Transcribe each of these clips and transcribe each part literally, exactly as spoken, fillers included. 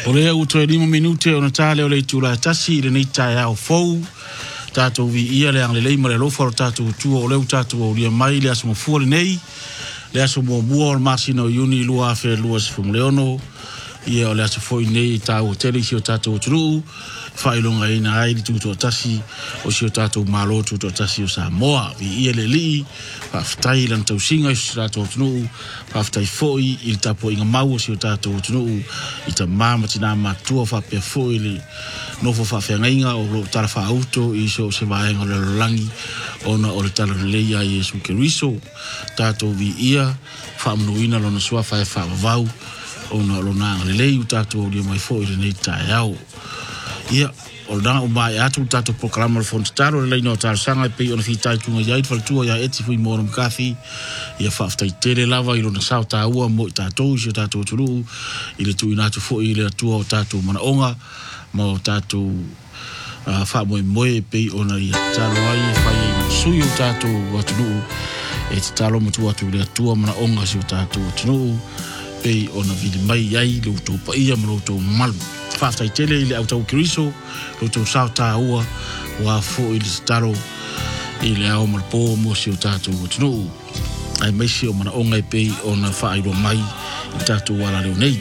Ole uto e lima minute o natale o le tula tasi le nei tai au fou. Tātou vi ia le ang le leima le lofa o tātou tua o leu tātou o lia mai le aso mafuari nei. Le aso mua mua o le masino iuni lua afe lua si fung leono. Ia o le aso foi nei tāu o tele si o tātou o tunu. Whailonga ina ai li tuto o tasi o si o tātou malo tuto o tasi o Samoa. Vi ia le li, whaftai lan tau singa i si tātou o tunu. Whaftai foi i tapo inga mau o si o tātou o tunu. I ta mama tina matua whapea foi le nofo whawhengainga o lo tara whaauto i so se vaenga le lolangi ona o le tala leia i Jesu Keriso. Tātou vi ia whaamnuina lona sua whae whaavavau ona lo nanga le lei u tātou o lia mai foi le nei tae au. Ia, o danga o mai atu tātou proklama le fontataro le leina o tāra sanga e pei ona whitai tunga iai whalatua ia eti fui mōna mkathi. Ia whaftai tere lava i lona sao tā ua mo i tātou si o tātou turu. I le tui nātu fo i le atua o tātou manaonga. Ma o tātou wha moe moe e pei ona i talo ai e whai e sui o tātou atunu. E te talo matu atu le atua manaonga si o tātou atunu. Pei ona vili mai iai le utou pa ia ma utou malu. Whaftai tele i le autau Keriso, utou sao tā ua, wa fo i le taro i le ao malpo mo si o tātou o tunu. Ai mai si o mana onga e pei ona whaeiro mai i tātou wala leo nei.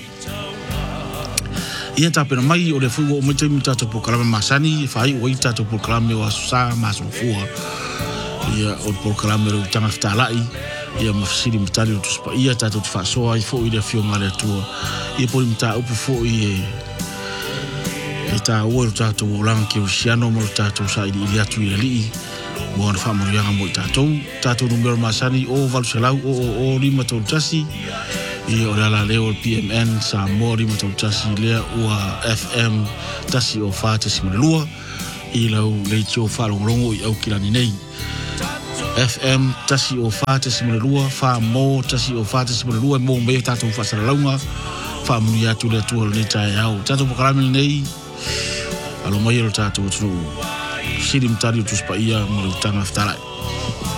Ia tāpena mai o le fugo o maitaimu tātou pokalame masani, whae o i tātou pokalame o asusa maso fua. Ia o pokalame o tanga whitalai, ia mawhasiri mitali o tuspa ia tātou te whaasoa i fo i le fionga le atua. Ia pori mta upu fo i e e tā ua o tātou o langa ki o siano mo tātou sa ili ili atu i le lii. Mo ana whamarianga mo i tātou. Tātou numero masani o valu selau o o o lima tau tasi. I o lala leo o P M N sa mo lima tau tasi lea ua F M tasi o whāte simanelua. I lau leiti o whalongorongo i au kilani nei. F M tasi o whāte simanelua. Wha mo tasi o whāte simanelua. Mo mea tātou whasaralaunga. Wha muni atu lea tua le tai au. Tātou pakarame nei. Alo mai ro tātou tunu. Siri mtari o tuspa ia mo le tanga whitarai.